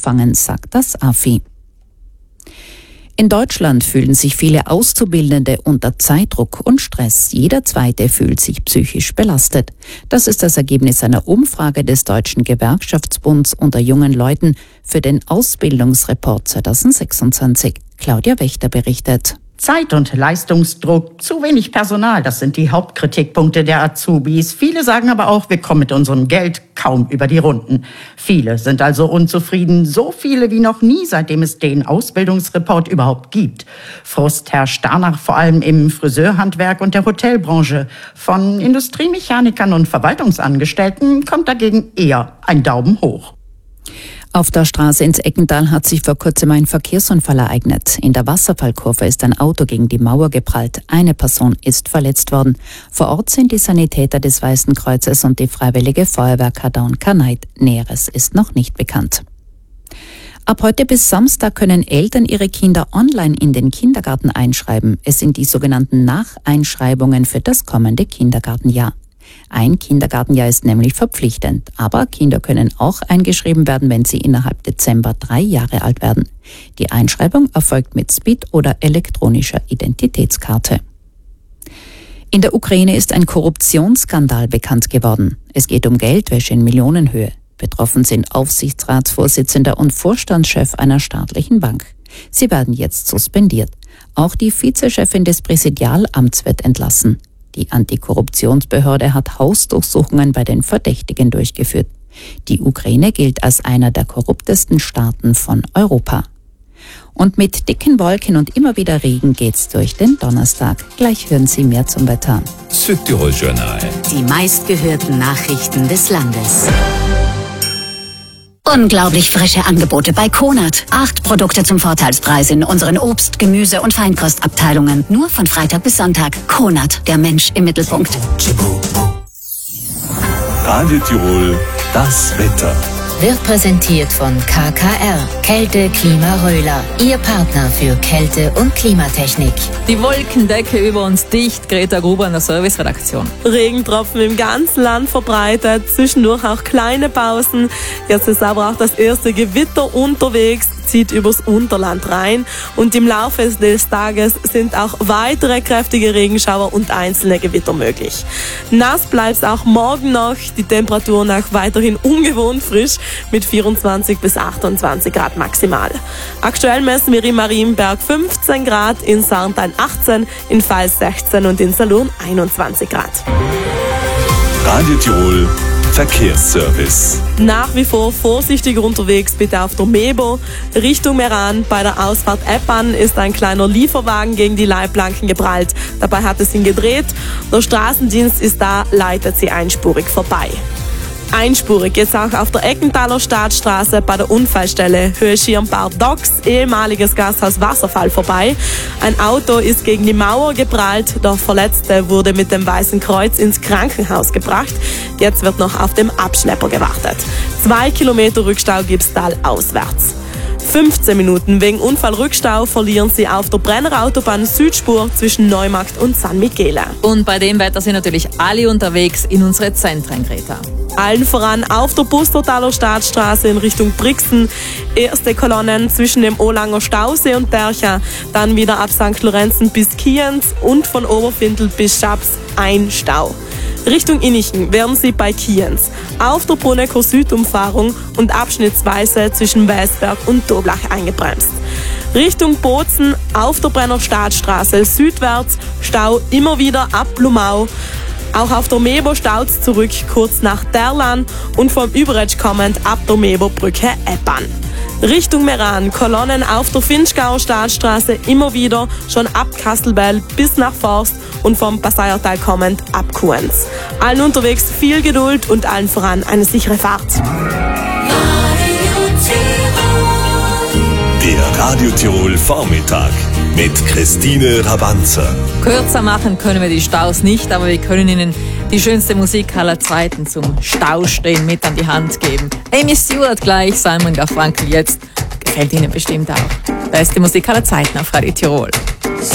auffangen, sagt das AFI. In Deutschland fühlen sich viele Auszubildende unter Zeitdruck und Stress. Jeder Zweite fühlt sich psychisch belastet. Das ist das Ergebnis einer Umfrage des Deutschen Gewerkschaftsbunds unter jungen Leuten für den Ausbildungsreport 2026. Claudia Wächter berichtet. Zeit- und Leistungsdruck, zu wenig Personal, das sind die Hauptkritikpunkte der Azubis. Viele sagen aber auch, wir kommen mit unserem Geld kaum über die Runden. Viele sind also unzufrieden, so viele wie noch nie, seitdem es den Ausbildungsreport überhaupt gibt. Frust herrscht danach vor allem im Friseurhandwerk und der Hotelbranche. Von Industriemechanikern und Verwaltungsangestellten kommt dagegen eher ein Daumen hoch. Auf der Straße ins Eckental hat sich vor kurzem ein Verkehrsunfall ereignet. In der Wasserfallkurve ist ein Auto gegen die Mauer geprallt. Eine Person ist verletzt worden. Vor Ort sind die Sanitäter des Weißen Kreuzes und die Freiwillige Feuerwehr Kadaun-Kanait. Näheres ist noch nicht bekannt. Ab heute bis Samstag können Eltern ihre Kinder online in den Kindergarten einschreiben. Es sind die sogenannten Nacheinschreibungen für das kommende Kindergartenjahr. Ein Kindergartenjahr ist nämlich verpflichtend, aber Kinder können auch eingeschrieben werden, wenn sie innerhalb Dezember 3 Jahre alt werden. Die Einschreibung erfolgt mit SPID oder elektronischer Identitätskarte. In der Ukraine ist ein Korruptionsskandal bekannt geworden. Es geht um Geldwäsche in Millionenhöhe. Betroffen sind Aufsichtsratsvorsitzender und Vorstandschef einer staatlichen Bank. Sie werden jetzt suspendiert. Auch die Vizechefin des Präsidialamts wird entlassen. Die Antikorruptionsbehörde hat Hausdurchsuchungen bei den Verdächtigen durchgeführt. Die Ukraine gilt als einer der korruptesten Staaten von Europa. Und mit dicken Wolken und immer wieder Regen geht's durch den Donnerstag. Gleich hören Sie mehr zum Wetter. Südtirol Journal. Die meistgehörten Nachrichten des Landes. Unglaublich frische Angebote bei Konert. 8 Produkte zum Vorteilspreis in unseren Obst-, Gemüse- und Feinkostabteilungen. Nur von Freitag bis Sonntag. Konert, der Mensch im Mittelpunkt. Radio Tirol, das Wetter. Wird präsentiert von KKR, Kälte Klima Röhler, Ihr Partner für Kälte- und Klimatechnik. Die Wolkendecke über uns dicht, Greta Gruber in der Serviceredaktion. Regentropfen im ganzen Land verbreitet, zwischendurch auch kleine Pausen. Jetzt ist aber auch das erste Gewitter unterwegs, zieht übers Unterland rein und im Laufe des Tages sind auch weitere kräftige Regenschauer und einzelne Gewitter möglich. Nass bleibt es auch morgen noch, die Temperaturen auch weiterhin ungewohnt frisch mit 24 bis 28 Grad maximal. Aktuell messen wir in Marienberg 15 Grad, in Sarntal 18, in Pfalz 16 und in Salurn 21 Grad. Radio Tirol Verkehrsservice. Nach wie vor vorsichtiger unterwegs, bitte auf der Mebo. Richtung Meran bei der Ausfahrt Eppan ist ein kleiner Lieferwagen gegen die Leitplanken geprallt. Dabei hat es ihn gedreht. Der Straßendienst ist da, leitet sie einspurig vorbei. Einspurig geht's auch auf der Eckenthaler Staatsstraße bei der Unfallstelle Höhe Schirmbad Docks, ehemaliges Gasthaus Wasserfall vorbei. Ein Auto ist gegen die Mauer geprallt, der Verletzte wurde mit dem Weißen Kreuz ins Krankenhaus gebracht. Jetzt wird noch auf dem Abschlepper gewartet. 2 Kilometer Rückstau gibt's talauswärts. 15 Minuten wegen Unfallrückstau verlieren Sie auf der Brennerautobahn Südspur zwischen Neumarkt und San Michele. Und bei dem Wetter sind natürlich alle unterwegs in unsere Zentren, Greta. Allen voran auf der Pustertaler Staatsstraße in Richtung Brixen. Erste Kolonnen zwischen dem Olanger Stausee und Dercha. Dann wieder ab St. Lorenzen bis Kienz und von Oberfindel bis Schaps ein Stau. Richtung Innichen werden Sie bei Kienz, auf der Brunnecker Südumfahrung und abschnittsweise zwischen Welsberg und Doblach eingebremst. Richtung Bozen auf der Brenner Staatsstraße südwärts, Stau immer wieder ab Blumau. Auch auf der Mebo staut's zurück kurz nach Derlan und vom Überetsch kommend ab der Mebo-Brücke Eppan. Richtung Meran, Kolonnen auf der Finchgauer Staatsstraße immer wieder, schon ab Kastelbell bis nach Forst und vom Passaiertal kommend ab Kuenz. Allen unterwegs viel Geduld und allen voran eine sichere Fahrt. Der Radio Tirol Vormittag mit Christine Rabanzer. Kürzer machen können wir die Staus nicht, aber wir können Ihnen die schönste Musik aller Zeiten zum Staustehen mit an die Hand geben. Amy Stewart gleich, Simon Garfunkel jetzt. Gefällt Ihnen bestimmt auch. Beste Musik aller Zeiten auf Radio Tirol.